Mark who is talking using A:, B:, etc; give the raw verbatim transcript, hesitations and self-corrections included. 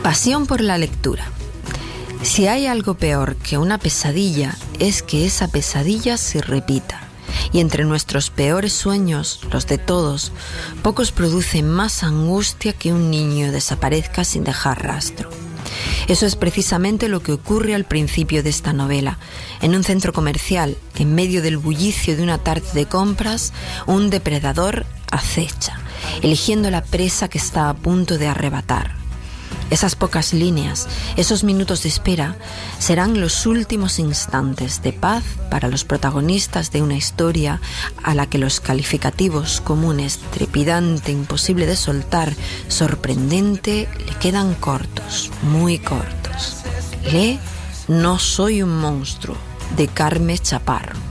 A: Pasión por la lectura. Si hay algo peor que una pesadilla, es que esa pesadilla se repita. Y entre nuestros peores sueños, los de todos, pocos producen más angustia que un niño desaparezca sin dejar rastro. Eso es precisamente lo que ocurre al principio de esta novela. En un centro comercial, en medio del bullicio de una tarde de compras, un depredador acecha, eligiendo la presa que está a punto de arrebatar. Esas pocas líneas, esos minutos de espera, serán los últimos instantes de paz para los protagonistas de una historia a la que los calificativos comunes trepidante, imposible de soltar, sorprendente, le quedan cortos, muy cortos. Lee No soy un monstruo, de Carme Chaparro.